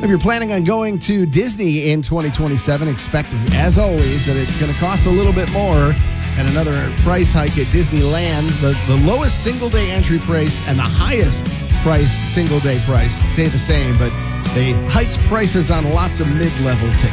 If you're planning on going to Disney in 2027, expect, as always, that it's going to cost a little bit more. And another price hike at Disneyland. The lowest single-day entry price and the highest priced single-day price stay the same, but they hiked prices on lots of mid-level tickets.